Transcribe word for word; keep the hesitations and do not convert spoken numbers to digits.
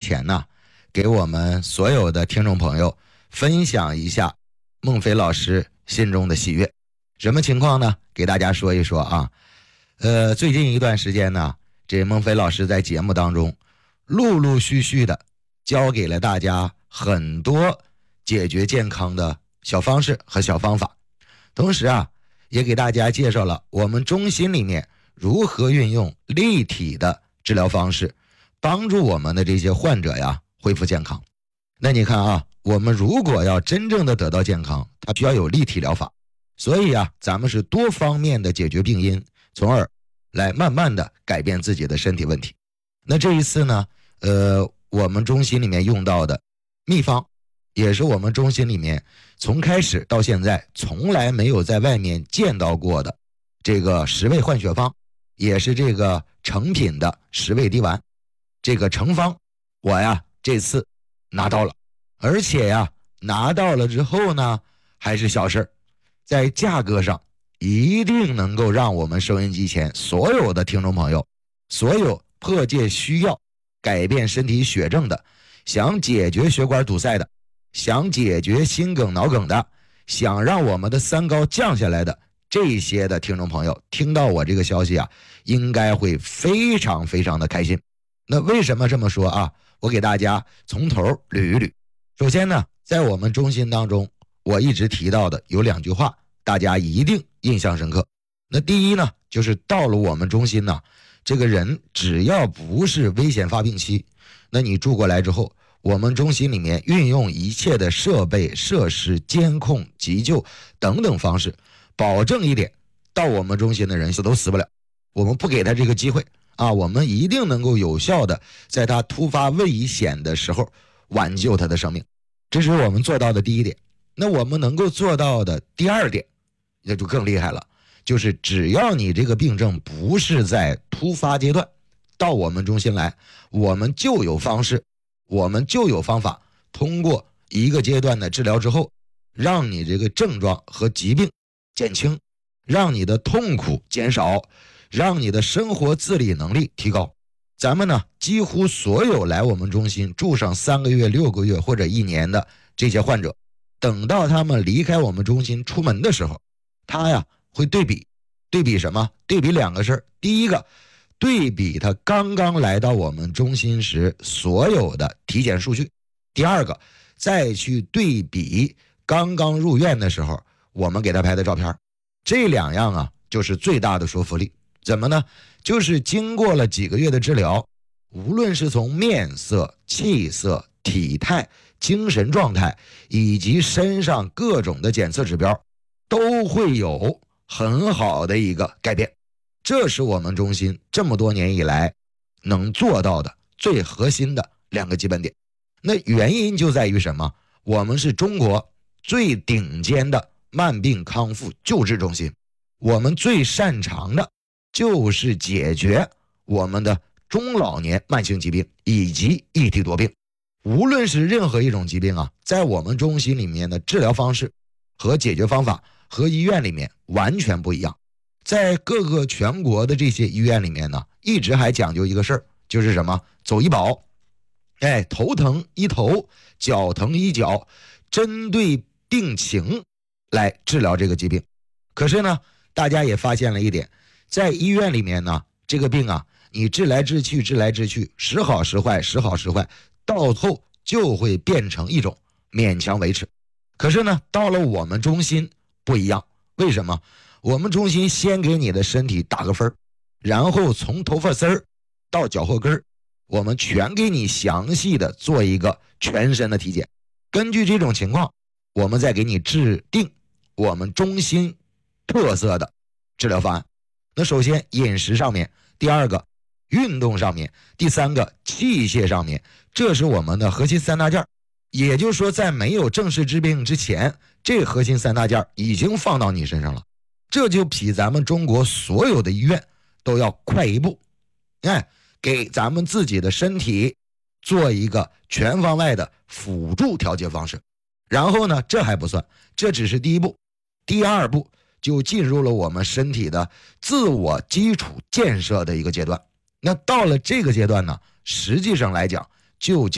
前呢，给我们所有的听众朋友分享一下孟非老师心中的喜悦。什么情况呢？给大家说一说啊。呃，最近一段时间呢，这孟非老师在节目当中陆陆续续的教给了大家很多解决健康的小方式和小方法，同时啊，也给大家介绍了我们中心里面如何运用立体的治疗方式，帮助我们的这些患者呀恢复健康。那你看啊，我们如果要真正的得到健康，它需要有立体疗法，所以啊，咱们是多方面的解决病因，从而来慢慢的改变自己的身体问题。那这一次呢，呃，我们中心里面用到的秘方，也是我们中心里面从开始到现在从来没有在外面见到过的这个十味换血方，也是这个成品的十味滴丸。这个成方我呀这次拿到了，而且呀拿到了之后呢，还是小事，在价格上一定能够让我们收音机前所有的听众朋友，所有迫切需要改变身体血症的，想解决血管堵塞的，想解决心梗脑梗的，想让我们的三高降下来的，这些的听众朋友听到我这个消息啊，应该会非常非常的开心。那为什么这么说啊？我给大家从头捋一捋。首先呢，在我们中心当中，我一直提到的有两句话，大家一定印象深刻。那第一呢，就是到了我们中心呢，这个人只要不是危险发病期，那你住过来之后，我们中心里面运用一切的设备、设施、监控、急救等等方式，保证一点，到我们中心的人死都死不了，我们不给他这个机会啊，我们一定能够有效的在他突发危险的时候挽救他的生命。这是我们做到的第一点。那我们能够做到的第二点，那就更厉害了，就是只要你这个病症不是在突发阶段，到我们中心来，我们就有方式，我们就有方法，通过一个阶段的治疗之后，让你这个症状和疾病减轻，让你的痛苦减少，让你的生活自理能力提高。咱们呢，几乎所有来我们中心住上三个月、六个月或者一年的这些患者，等到他们离开我们中心出门的时候，他呀会对比，对比什么？对比两个事儿。第一个，对比他刚刚来到我们中心时所有的体检数据；第二个，再去对比刚刚入院的时候我们给他拍的照片。这两样啊，就是最大的说服力。怎么呢？就是经过了几个月的治疗，无论是从面色、气色、体态、精神状态以及身上各种的检测指标，都会有很好的一个改变。这是我们中心这么多年以来能做到的最核心的两个基本点。那原因就在于什么？我们是中国最顶尖的慢病康复救治中心，我们最擅长的就是解决我们的中老年慢性疾病以及异体多病。无论是任何一种疾病啊，在我们中心里面的治疗方式和解决方法和医院里面完全不一样。在各个全国的这些医院里面呢，一直还讲究一个事儿，就是什么？走医保。哎，头疼医头，脚疼医脚，针对病情来治疗这个疾病。可是呢，大家也发现了一点，在医院里面呢，这个病啊，你治来治去，治来治去，时好时坏，时好时坏，到后就会变成一种勉强维持。可是呢，到了我们中心不一样。为什么？我们中心先给你的身体打个分，然后从头发丝儿到脚后跟，我们全给你详细的做一个全身的体检。根据这种情况，我们再给你制定我们中心特色的治疗方案。那首先饮食上面，第二个运动上面，第三个器械上面，这是我们的核心三大件。也就是说，在没有正式治病之前，这核心三大件已经放到你身上了，这就比咱们中国所有的医院都要快一步。哎，给咱们自己的身体做一个全方位的辅助调节方式。然后呢，这还不算，这只是第一步。第二步就进入了我们身体的自我基础建设的一个阶段。那到了这个阶段呢，实际上来讲就